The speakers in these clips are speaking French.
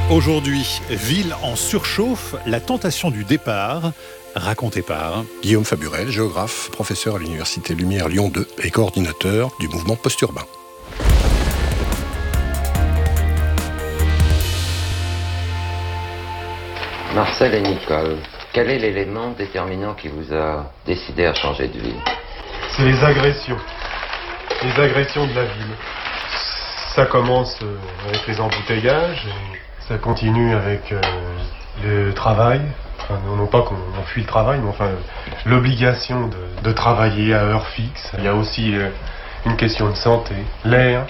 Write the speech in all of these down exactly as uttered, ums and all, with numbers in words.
Aujourd'hui, ville en surchauffe, la tentation du départ, racontée par Guillaume Faburel, géographe, professeur à l'Université Lumière Lyon deux et coordinateur du mouvement post-urbain. Marcel et Nicole, quel est l'élément déterminant qui vous a décidé à changer de ville? C'est les agressions. Les agressions de la ville. Ça commence avec les embouteillages, et ça continue avec euh, le travail. Enfin, non pas qu'on on fuit le travail, mais enfin l'obligation de, de travailler à heure fixe. Il y a aussi euh, une question de santé, l'air,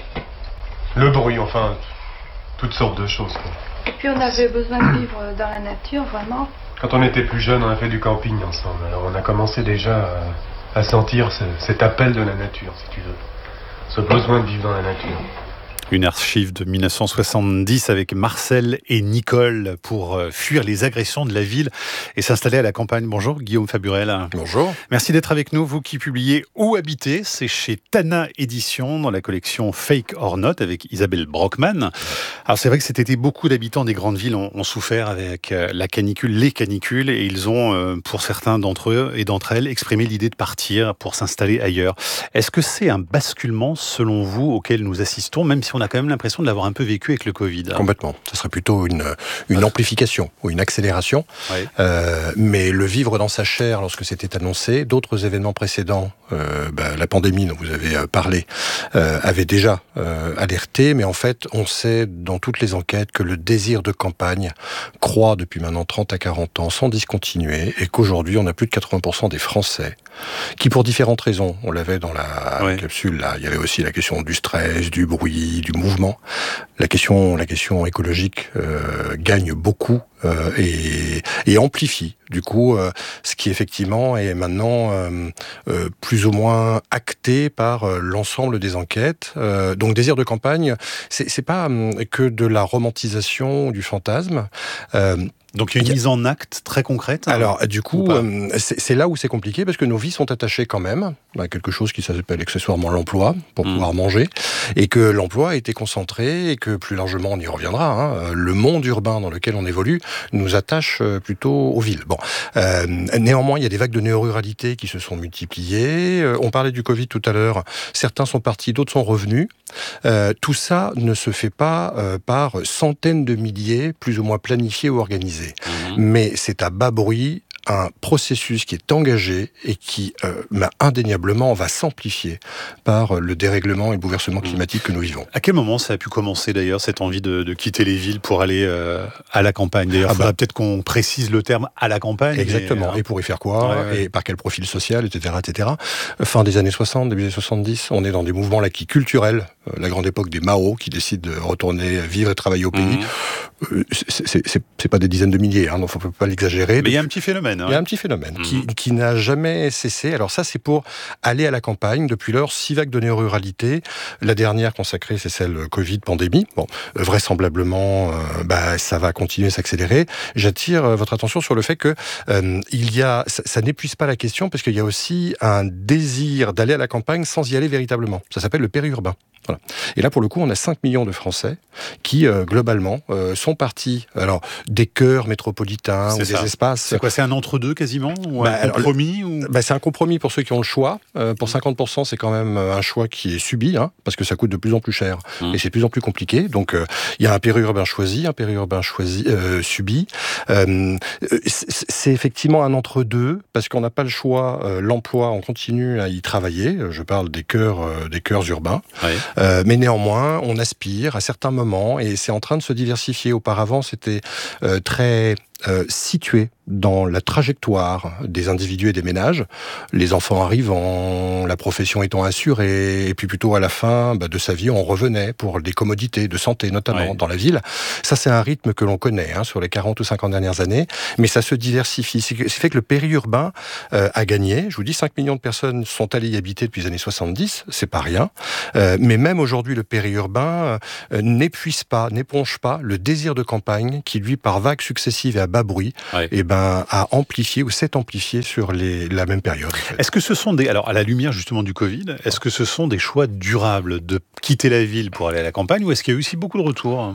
le bruit, enfin toutes sortes de choses, quoi. Et puis on avait besoin de vivre dans la nature, vraiment. Quand on était plus jeune, on a fait du camping ensemble. Alors on a commencé déjà à, à sentir ce, cet appel de la nature, si tu veux. Ce besoin de vivre dans la nature. Une archive de mille neuf cent soixante-dix avec Marcel et Nicole pour fuir les agressions de la ville et s'installer à la campagne. Bonjour Guillaume Faburel. Bonjour. Merci d'être avec nous, vous qui publiez Où habiter, c'est chez Tana Éditions dans la collection Fake or Not avec Isabelle Brockman. Alors c'est vrai que cet été, beaucoup d'habitants des grandes villes ont, ont souffert avec la canicule, les canicules, et ils ont, pour certains d'entre eux et d'entre elles, exprimé l'idée de partir pour s'installer ailleurs. Est-ce que c'est un basculement, selon vous, auquel nous assistons, même si on On a quand même l'impression de l'avoir un peu vécu avec le Covid. Complètement. Ce serait plutôt une, une amplification ou une accélération. Oui. Euh, mais le vivre dans sa chair lorsque c'était annoncé, d'autres événements précédents, euh, bah, la pandémie dont vous avez parlé, euh, avait déjà euh, alerté. Mais en fait, on sait dans toutes les enquêtes que le désir de campagne croît depuis maintenant trente à quarante ans sans discontinuer et qu'aujourd'hui, on a plus de quatre-vingts pour cent des Français qui, pour différentes raisons, on l'avait dans la oui. capsule, là, il y avait aussi la question du stress, du bruit, du mouvement. La question, la question écologique euh, gagne beaucoup euh, et, et amplifie. Du coup, euh, ce qui effectivement est maintenant euh, euh, plus ou moins acté par euh, l'ensemble des enquêtes. Euh, donc, désir de campagne, c'est, c'est pas euh, que de la romantisation du fantasme. Euh, Donc il y a une mise en acte très concrète. Hein, Alors du coup, euh, c'est, c'est là où c'est compliqué parce que nos vies sont attachées quand même à quelque chose qui s'appelle accessoirement l'emploi pour mmh. pouvoir manger, et que l'emploi a été concentré et que plus largement on y reviendra. Hein, le monde urbain dans lequel on évolue nous attache plutôt aux villes. Bon, euh, néanmoins il y a des vagues de néo-ruralité qui se sont multipliées. Euh, on parlait du Covid tout à l'heure. Certains sont partis, d'autres sont revenus. Euh, tout ça ne se fait pas euh, par centaines de milliers, plus ou moins planifiés ou organisés. Mmh. Mais c'est à bas bruit un processus qui est engagé et qui, euh, bah, indéniablement, va s'amplifier par le dérèglement et le bouleversement climatique que nous vivons. À quel moment ça a pu commencer, d'ailleurs, cette envie de, de quitter les villes pour aller euh, à la campagne? D'ailleurs, il ah faudra bah, peut-être qu'on précise le terme « à la campagne ». Exactement. Et, et pour y faire quoi? ouais, ouais. Et par quel profil social, et cetera, et cetera. Fin des années soixante, début des soixante-dix, on est dans des mouvements là qui culturels, euh, la grande époque des Mao, qui décident de retourner vivre et travailler au pays. Mmh. Euh, c'est, c'est, c'est, c'est pas des dizaines de milliers, hein, donc on peut pas l'exagérer. Mais il y a un petit phénomène. Il y a un petit phénomène mmh. qui, qui n'a jamais cessé. Alors ça, c'est pour aller à la campagne. Depuis lors, six vagues de néo-ruralité. La dernière consacrée, c'est celle Covid, pandémie. Bon, vraisemblablement, euh, bah, ça va continuer à s'accélérer. J'attire euh, votre attention sur le fait que euh, il y a, ça, ça n'épuise pas la question, parce qu'il y a aussi un désir d'aller à la campagne sans y aller véritablement. Ça s'appelle le périurbain. Voilà. Et là, pour le coup, on a cinq millions de Français qui, euh, globalement, euh, sont partis alors, des cœurs métropolitains c'est ou ça. Des espaces... C'est quoi, c'est un entre-deux quasiment ou bah, un compromis alors, ou... bah, C'est un compromis pour ceux qui ont le choix. Euh, pour cinquante pour cent, c'est quand même un choix qui est subi, hein, parce que ça coûte de plus en plus cher mmh. et c'est de plus en plus compliqué. Donc, il euh, y a un périurbain choisi, un périurbain choisi, euh, subi. Euh, c'est, c'est effectivement un entre-deux, parce qu'on n'a pas le choix. Euh, l'emploi, on continue à y travailler. Je parle des cœurs, euh, des cœurs urbains. Ouais. Euh, mais néanmoins, on aspire à certains moments, et c'est en train de se diversifier. Auparavant, c'était euh, très euh, situé dans la trajectoire des individus et des ménages, les enfants arrivant, la profession étant assurée, et puis plutôt à la fin bah, de sa vie, on revenait pour des commodités de santé, notamment ouais. dans la ville. Ça, c'est un rythme que l'on connaît hein, sur les quarante ou cinquante dernières années, mais ça se diversifie. Ce qui fait que le périurbain euh, a gagné. Je vous dis, cinq millions de personnes sont allées y habiter depuis les années soixante-dix, c'est pas rien. Euh, mais même aujourd'hui, le périurbain euh, n'épuise pas, n'éponge pas le désir de campagne qui, lui, par vagues successives et à bas bruit, ouais. et ben a amplifié ou s'est amplifié sur les, la même période. En fait. Est-ce que ce sont des, alors à la lumière justement du Covid, est-ce que ce sont des choix durables de quitter la ville pour aller à la campagne, ou est-ce qu'il y a eu aussi beaucoup de retours ?